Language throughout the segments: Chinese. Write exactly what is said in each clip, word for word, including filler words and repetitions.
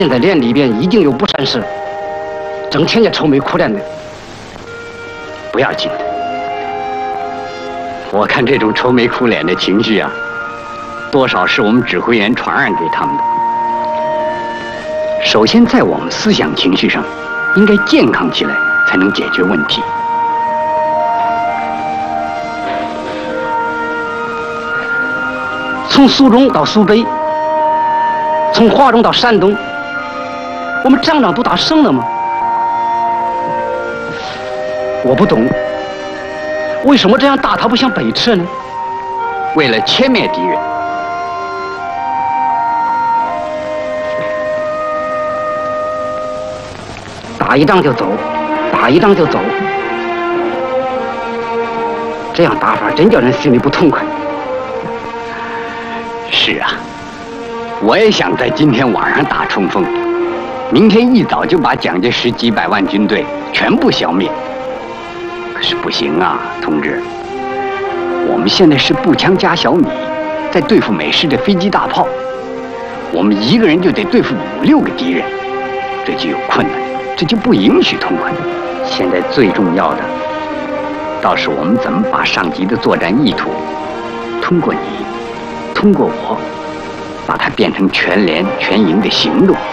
现在连里边已经有不善事，整天也愁眉苦脸的。不要紧的，我看这种愁眉苦脸的情绪啊，多少是我们指挥员传染给他们的。首先，在我们思想情绪上，应该健康起来，才能解决问题。从苏中到苏北，从华中到山东，我们仗仗都打胜了吗？我不懂，为什么这样打他不向北撤呢？为了歼灭敌人。打一仗就走，打一仗就走，这样打法真叫人心里不痛快。是啊，我也想在今天晚上打冲锋，明天一早就把蒋介石几百万军队全部消灭。可是不行啊，同志，我们现在是步枪加小米，在对付美式的飞机大炮，我们一个人就得对付五六个敌人，这就有困难。这就不允许通关。现在最重要的，倒是我们怎么把上级的作战意图，通过你，通过我，把它变成全连全营的行动。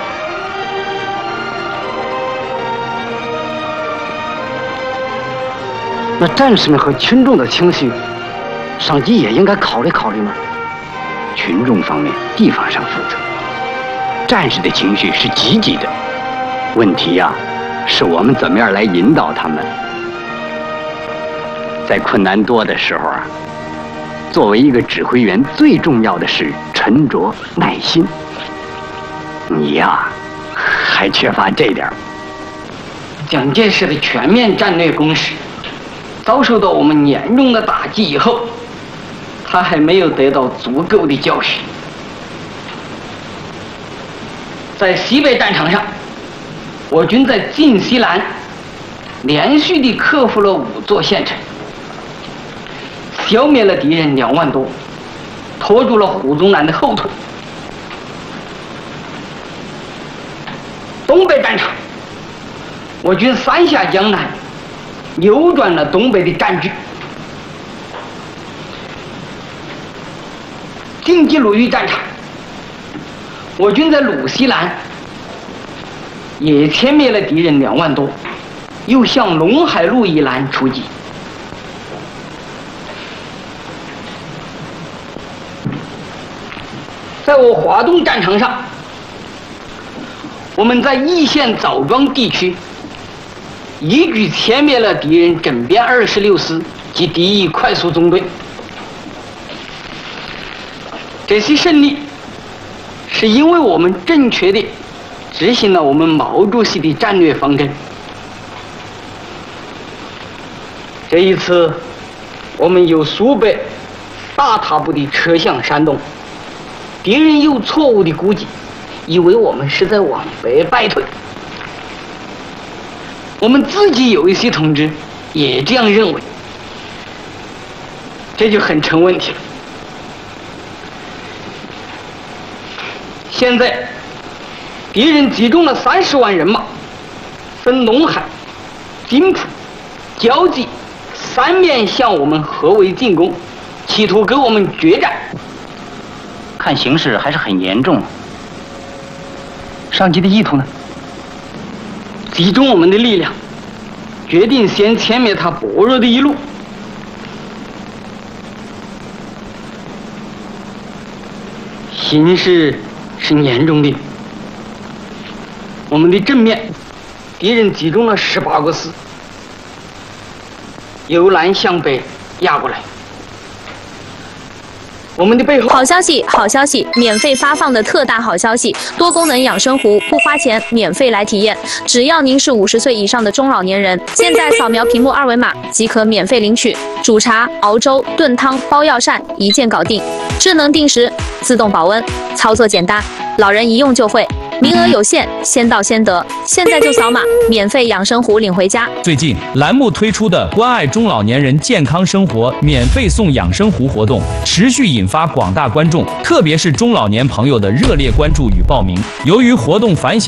那战士们和群众的情绪，上级也应该考虑考虑吗？群众方面，地方上负责，战士的情绪是积极的。问题呀、啊，是我们怎么样来引导他们。在困难多的时候啊，作为一个指挥员，最重要的是沉着耐心。你呀、啊，还缺乏这点。蒋介石的全面战略攻势遭受到我们严重的打击以后，他还没有得到足够的教训。在西北战场上，我军在晋西南连续地克服了五座县城，消灭了敌人两万多，拖住了胡宗南的后腿。东北战场，我军三下江南，扭转了东北的战局。晋冀鲁豫战场，我军在鲁西南也歼灭了敌人两万多，又向陇海路以南出击。在我华东战场上，我们在易县枣庄地区一举歼灭了敌人整编二十六师及敌意快速纵队。这些胜利是因为我们正确的执行了我们毛主席的战略方针。这一次，我们由苏北大踏步地撤向山东，敌人又错误地估计，以为我们是在往北败退。我们自己有一些同志也这样认为，这就很成问题了。现在敌人集中了三十万人马，分陇海、津浦、胶济三面向我们合围进攻，企图跟我们决战。看形势还是很严重。上级的意图呢？集中我们的力量，决定先歼灭他薄弱的一路。形势是严重的。我们的正面，敌人集中了十八个师，由南向北压过来。我们的背后， 好消息，好消息！免费发放的特大好消息，多功能养生壶不花钱，免费来体验。只要您是五十岁以上的中老年人，现在扫描屏幕二维码即可免费领取。煮茶、熬粥、炖汤、包药膳，一键搞定。智能定时，自动保温，操作简单，老人一用就会。 名额有限，先到先得。现在就扫码，免费养生壶领回家。 最近栏目推出的关爱中老年人健康生活免费送养生壶活动，持续引发广大观众，特别是中老年朋友的热烈关注与报名。由于活动反响